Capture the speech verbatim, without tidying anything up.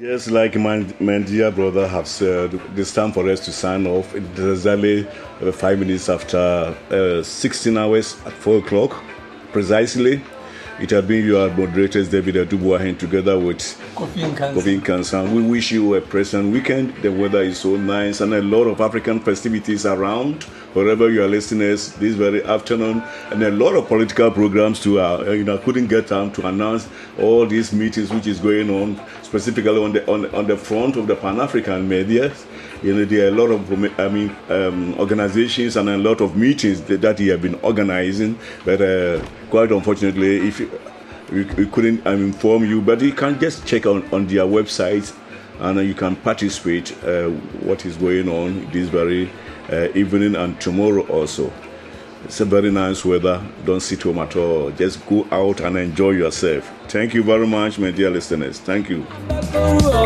Yes, like my, my dear brother have said, it's time for us to sign off. It is exactly uh, five minutes after uh, sixteen hours at four o'clock, precisely. It has been your moderators, David Adubuahen, together with Kofi Nkansan. We wish you a pleasant weekend. The weather is so nice and a lot of African festivities around. Wherever you are listeners this very afternoon, and a lot of political programs too. Uh, you know, couldn't get time to announce all these meetings which is going on, specifically on the on, on the front of the Pan-African media. You know, there are a lot of I mean um, organizations and a lot of meetings that, that he have been organizing. But uh, quite unfortunately, if you, we, we couldn't um, inform you, but you can just check on on their website, and uh, you can participate. Uh, what is going on this very Uh, evening and tomorrow also. It's a very nice weather. Don't sit home at all. Just go out and enjoy yourself. Thank you very much, my dear listeners. Thank you.